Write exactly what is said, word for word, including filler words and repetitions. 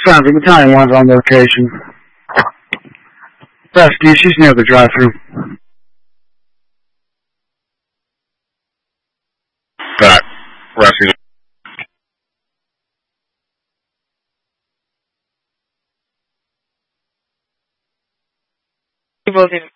Found the Italian one's on location. Bestie, she's near the drive-thru. Got rescue. People